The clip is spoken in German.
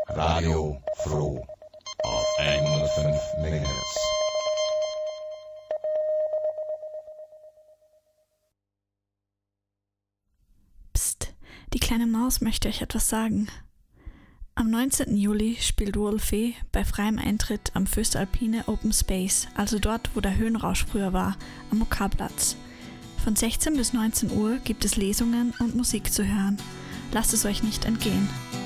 Radio Froh auf 105 MHz. Psst, die kleine Maus möchte euch etwas sagen. Am 19. Juli spielt Wolfie bei freiem Eintritt am Föstalpine Open Space, also dort, wo der Höhenrausch früher war, am OK-Platz. Von 16 bis 19 Uhr gibt es Lesungen und Musik zu hören. Lasst es euch nicht entgehen.